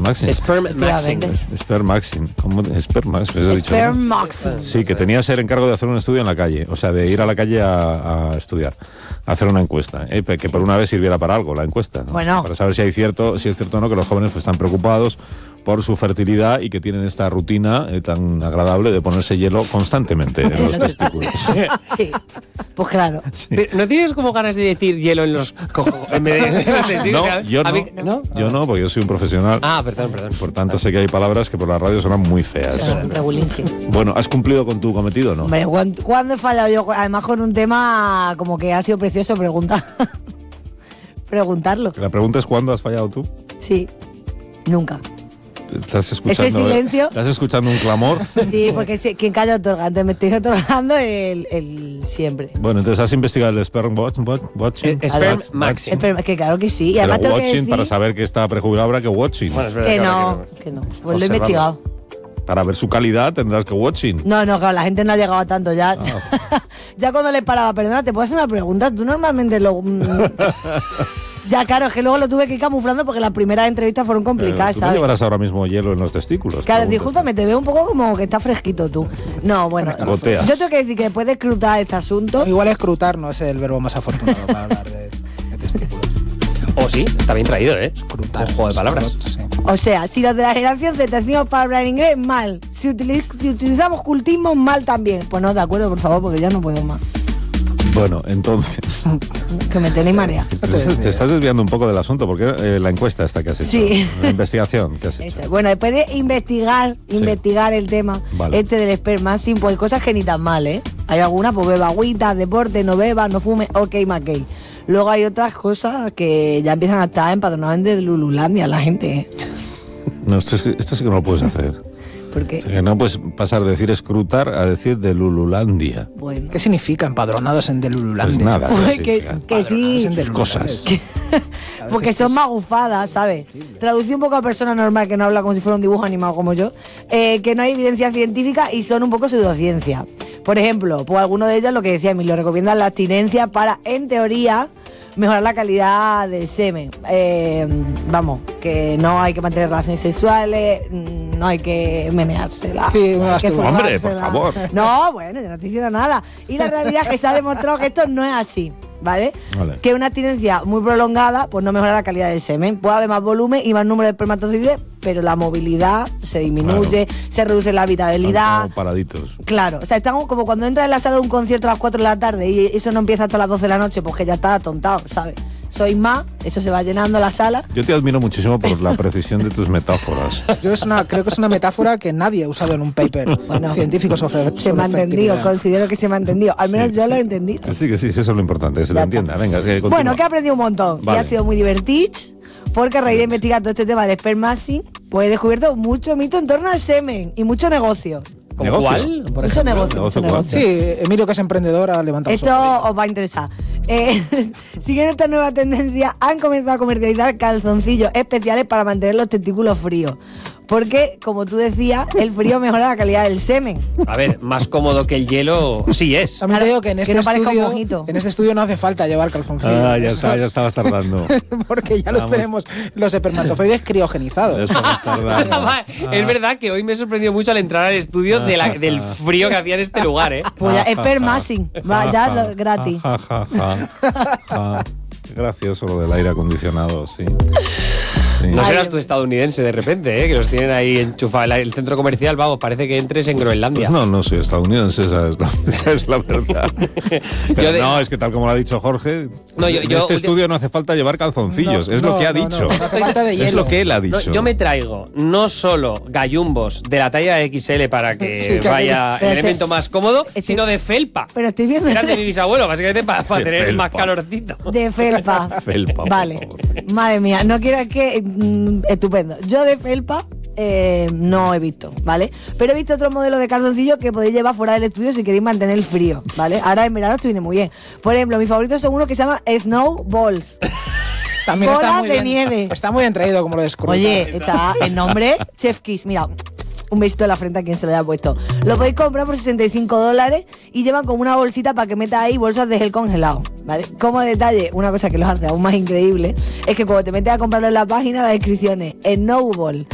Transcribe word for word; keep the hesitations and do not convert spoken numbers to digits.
Maxim. Sperm Maxim. Sperm Maxim. ¿Cómo? Sperm Maxim. ¿Eso he dicho? Sperm Maxim. Sí, que tenías el encargo de hacer un estudio en la calle. O sea, de ir a la calle a, a estudiar. A hacer una encuesta. ¿eh? Que por una vez sirviera para algo la encuesta, ¿no? Bueno. Para saber si hay cierto, si es cierto o no que los jóvenes pues, están preocupados por su fertilidad y que tienen esta rutina eh, tan agradable de ponerse hielo constantemente en los testículos. Sí, pues claro. Sí. Pero, ¿no tienes como ganas de decir hielo en los cojos en vez de en los testículos? No, O sea, yo a no. mí- ¿no? Yo no, porque yo soy un profesional. Ah, perdón, perdón. Por tanto, sé que hay palabras que por la radio suenan muy feas. Claro, regulinchi. Bueno, ¿has cumplido con tu cometido o no? Hombre, ¿cuándo, ¿cuándo he fallado yo? Además con un tema como que ha sido precioso preguntar. Preguntarlo. La pregunta es ¿cuándo has fallado tú? Sí. Nunca. ¿Estás escuchando, Ese silencio. ¿Estás escuchando un clamor? Sí, porque si, quien calla otorga. Entonces me estoy otorgando el, el siempre. Bueno, entonces has investigado el sperm watch, watch- watching. Eh, sperm Watch- maxim. Espera, que claro que sí. Y Pero además tengo que watching decir para saber que está prejubilado habrá que watching. Bueno, es verdad que ahora no, que no. Pues lo he Observarlo. investigado. Para ver su calidad tendrás que watching. No, no, claro, la gente no ha llegado a tanto ya. Ah. Ya cuando le paraba, perdona, ¿te puedo hacer una pregunta? Tú normalmente lo... mm, ya, claro, es que luego lo tuve que ir camuflando porque las primeras entrevistas fueron Pero complicadas, tú no ¿sabes? llevarás ahora mismo hielo en los testículos. Claro, preguntas. discúlpame, te veo un poco como que estás fresquito tú. No, bueno, Goteas. yo tengo que decir que después de escrutar este asunto... Igual escrutar no es el verbo más afortunado para hablar de, de testículos. Oh, sí, está bien traído, ¿eh? Escrutar. Un juego de palabras. Sí. O sea, si los de la generación Z decimos palabras en inglés, mal. Si, utiliz- si utilizamos cultismo, mal también. Pues no, de acuerdo, por favor, porque ya no puedo más. Bueno, entonces, Que me tenéis marea. te, te estás desviando un poco del asunto porque eh, la encuesta esta que has hecho, Sí. la investigación que has hecho. Eso. Bueno, después de investigar, Sí. investigar el tema Vale. este del espermacin, pues hay cosas que ni tan mal, ¿eh? Hay algunas, pues beba agüita, deporte, no beba, no fume, ok, mackey. Luego hay otras cosas que ya empiezan a estar empadronadas de Lululandia la gente, ¿eh? No, esto, es- esto sí que no lo puedes hacer. Porque, O sea, que no puedes pasar de decir escrutar a decir de Lululandia. bueno, ¿Qué significa empadronados en Pues Delululandia? nada. pues sí, que, sí, que sí, En sus cosas. Delululandia. porque son magufadas, ¿sabes? Traducí un poco a persona normal que no habla como si fuera un dibujo animado como yo, eh, que no hay evidencia científica y son un poco pseudociencia. Por ejemplo, pues alguno de ellos, lo que decía Emilio, recomiendan la abstinencia para, en teoría, mejorar la calidad del semen. Eh, vamos, que no hay que mantener relaciones sexuales, mm, no hay que meneársela. Sí, una hay que bastura. Hombre, zumbársela. por favor. No, bueno, yo no estoy diciendo nada. Y la realidad es que se ha demostrado que esto no es así, ¿vale? Vale. Que una abstinencia muy prolongada pues no mejora la calidad del semen. Puede haber más volumen y más número de espermatozoides, pero la movilidad se disminuye, se reduce la Están habitabilidad. como paraditos. Claro, o sea, estamos como cuando entras en la sala de un concierto a las cuatro de la tarde y eso no empieza hasta las doce de la noche, pues que ya está atontado, ¿sabes? Sois más, eso se va llenando la sala. Yo te admiro muchísimo por la precisión de tus metáforas. Yo es una, creo que es una metáfora que nadie ha usado en un paper Bueno, científico sobre, Se sobre me ha entendido, fertilidad. considero que se me ha entendido. Al menos yo lo he entendido. Que sí, que sí, sí, eso es lo importante, que se Ya te está. entienda. Venga, que continúa. Bueno, que he aprendido un montón Vale. y ha sido muy divertido porque a raíz de investigar todo este tema del espermacin, pues he descubierto mucho mito en torno al semen y mucho negocio. ¿Como ¿Negocio? cuál? Por Mucho ejemplo. negocio, ¿Negocio mucho cuál? negocio. Sí, Emilio, que es emprendedor, ha levantado los Esto ojos. os va a interesar. Eh, siguiendo esta nueva tendencia, han comenzado a comercializar calzoncillos especiales para mantener los testículos fríos. Porque, como tú decías, el frío mejora la calidad del semen. A ver, más cómodo que el hielo sí es. También te Claro, digo que en que este, no parezca un estudio, mojito. en este estudio no hace falta llevar calzoncillos. Ah, ya está, ya estabas tardando. Porque ya los Vamos. tenemos los espermatozoides Ya criogenizados. estabas tardando. Va, Es verdad que hoy me sorprendió mucho al entrar al estudio de la- del frío que hacía en este lugar, ¿eh? Pues ya, espermacin, va, ya lo- gratis. Ja, ja, ja, ja. Qué gracioso lo del aire acondicionado, sí. Sí. No Ay, serás Dios tú estadounidense de repente, ¿eh? Que los tienen ahí enchufados. El, el centro comercial, vamos, parece que entres en Groenlandia. Pues no, no soy estadounidense, esa es la, esa es la verdad. Pero Yo de- no, es que tal como lo ha dicho Jorge, No, yo- en yo- este yo- estudio no hace falta llevar calzoncillos, No, es lo no, que ha no, dicho. no, no hace falta de Es hielo. lo que él ha No, dicho. yo me traigo no solo gallumbos de la talla X L para que Sí, que vaya pero el este- elemento más cómodo, este- sino de felpa. Pero estoy viendo Eran de mi bisabuelo, básicamente para, para De tener felpa. más calorcito. de felpa. Felpa, por Vale, favor. madre mía, no quiero que... mm, estupendo. Yo de felpa eh, no he visto, ¿vale? Pero he visto otro modelo de calzoncillo que podéis llevar fuera del estudio si queréis mantener el frío, ¿vale? Ahora en verano esto viene muy bien. Por ejemplo, mi favorito son uno que se llama Snowballs. También está Bolas muy de bien, nieve. Está muy bien traído como lo de escrutar. Oye, está el nombre Chef Kiss, mira, un besito en la frente a quien se lo haya puesto. Lo podéis comprar por sesenta y cinco dólares y llevan como una bolsita para que metas ahí bolsas de gel congelado, ¿vale? Como detalle, una cosa que los hace aún más increíble es que cuando te metes a comprarlo en la página, la descripción es Snowball